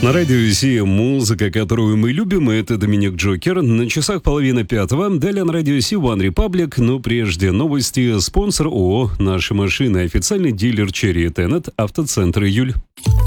На радио Си музыка, которую мы любим, это Доминик Джокер. На часах 4:30. Далее на радио Си One Republic. Но прежде новости. Спонсор ООО «Наши машины». Официальный дилер Cherry Tenet. Автоцентр «Июль».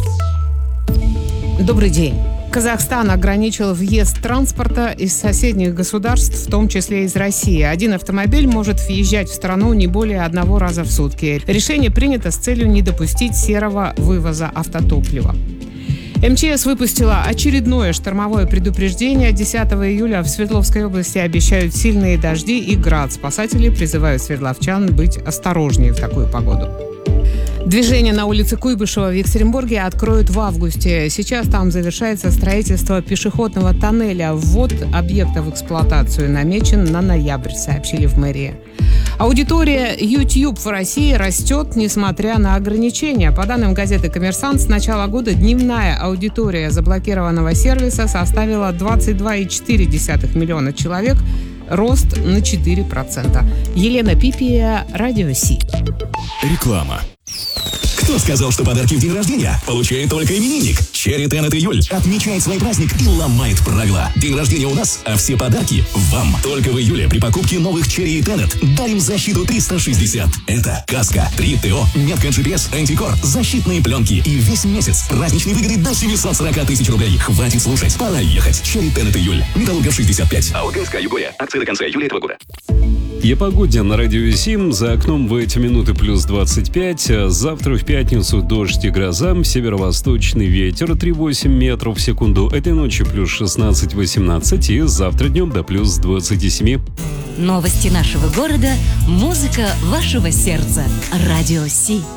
Добрый день. Казахстан ограничил въезд транспорта из соседних государств, в том числе из России. Один автомобиль может въезжать в страну не более одного раза в сутки. Решение принято с целью не допустить серого вывоза автотоплива. МЧС выпустила очередное штормовое предупреждение. 10 июля в Свердловской области обещают сильные дожди и град. Спасатели призывают свердловчан быть осторожнее в такую погоду. Движение на улице Куйбышева в Екатеринбурге откроют в августе. Сейчас там завершается строительство пешеходного тоннеля. Ввод объекта в эксплуатацию намечен на ноябрь, сообщили в мэрии. Аудитория YouTube в России растет, несмотря на ограничения. По данным газеты «Коммерсант», с начала года дневная аудитория заблокированного сервиса составила 22,4 миллиона человек, рост на 4%. Елена Пипия, Радио Си. Реклама. Кто сказал, что подарки в день рождения получает только именинник? Cherry Tenet «Июль» отмечает свой праздник и ломает правила. День рождения у нас, а все подарки вам. Только в июле при покупке новых Cherry Tenet дарим защиту 360. Это каска, 3 ТО, метка GPS, антикор, защитные пленки и весь месяц праздничные выгоды до 740 тысяч рублей. Хватит слушать, пора ехать. Cherry Tenet «Июль». Металлургов 65. АО ГСК «Югория». Акции до конца июля этого года. И о погоде на радио Сим. За окном в эти минуты плюс 25. Завтра в пятницу дождь и гроза. Северо-восточный ветер 3,8 метров в секунду. Этой ночью плюс 16-18. И завтра днем до плюс 27. Новости нашего города. Музыка вашего сердца. Радио Си.